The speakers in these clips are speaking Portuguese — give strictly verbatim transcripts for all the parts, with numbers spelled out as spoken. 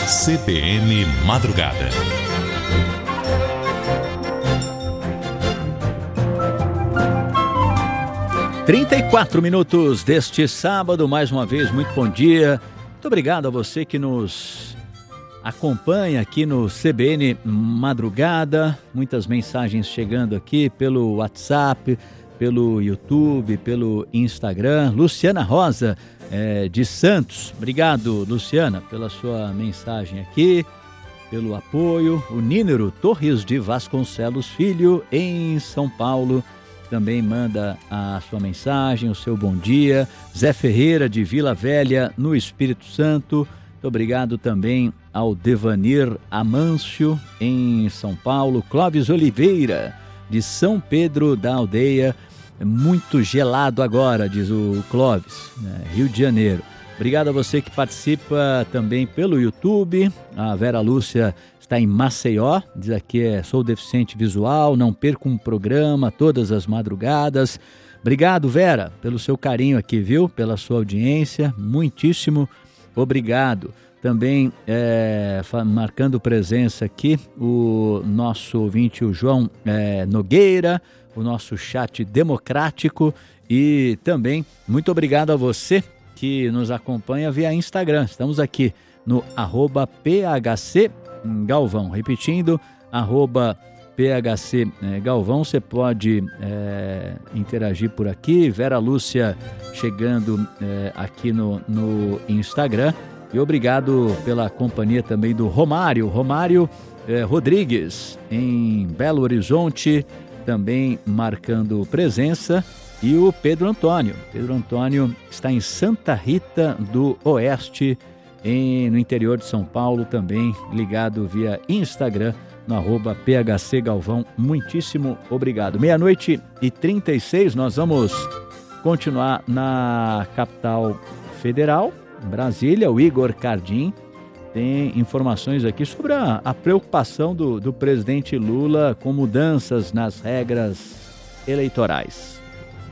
C B N Madrugada. trinta e quatro minutos deste sábado, mais uma vez, muito bom dia. Muito obrigado a você que nos acompanha aqui no C B N Madrugada. Muitas mensagens chegando aqui pelo WhatsApp, pelo YouTube, pelo Instagram. Luciana Rosa, é, de Santos. Obrigado, Luciana, pela sua mensagem aqui, pelo apoio. O Nínero Torres de Vasconcelos Filho, em São Paulo, também manda a sua mensagem, o seu bom dia. Zé Ferreira, de Vila Velha, no Espírito Santo. Muito obrigado também ao Devanir Amâncio, em São Paulo. Clóvis Oliveira, de São Pedro da Aldeia. Muito gelado agora, diz o Clóvis, né? Rio de Janeiro. Obrigado a você que participa também pelo YouTube. A Vera Lúcia está em Maceió, diz aqui, é, sou deficiente visual, não perco um programa todas as madrugadas. Obrigado, Vera, pelo seu carinho aqui, viu? Pela sua audiência, muitíssimo obrigado. Também é, marcando presença aqui o nosso ouvinte, o João é, Nogueira, o nosso chat democrático, e também muito obrigado a você que nos acompanha via Instagram. Estamos aqui no arroba P H C Galvão, repetindo, arroba P H C Galvão. Você pode é, interagir por aqui. Vera Lúcia chegando é, aqui no, no Instagram. E obrigado pela companhia também do Romário, Romário é, Rodrigues, em Belo Horizonte, também marcando presença. E o Pedro Antônio, Pedro Antônio está em Santa Rita do Oeste, em, no interior de São Paulo, também ligado via Instagram, no arroba P H C Galvão. Muitíssimo obrigado. Meia-noite e trinta e seis, nós vamos continuar na capital federal, Brasília. O Igor Cardim tem informações aqui sobre a, a preocupação do, do presidente Lula com mudanças nas regras eleitorais.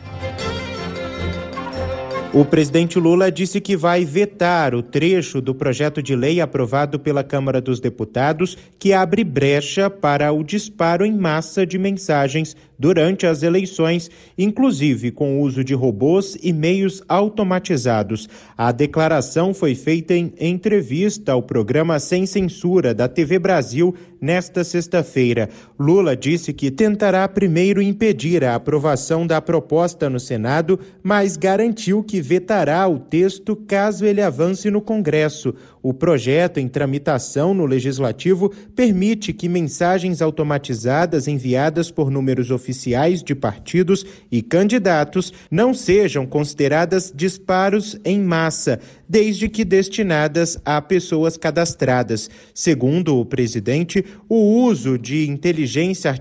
O presidente Lula disse que vai vetar o trecho do projeto de lei aprovado pela Câmara dos Deputados que abre brecha para o disparo em massa de mensagens durante as eleições, inclusive com o uso de robôs e meios automatizados. A declaração foi feita em entrevista ao programa Sem Censura da T V Brasil nesta sexta-feira. Lula disse que tentará primeiro impedir a aprovação da proposta no Senado, mas garantiu que vetará o texto caso ele avance no Congresso. O projeto em tramitação no Legislativo permite que mensagens automatizadas enviadas por números oficiais de partidos e candidatos não sejam consideradas disparos em massa, desde que destinadas a pessoas cadastradas. Segundo o presidente, o uso de inteligência artificial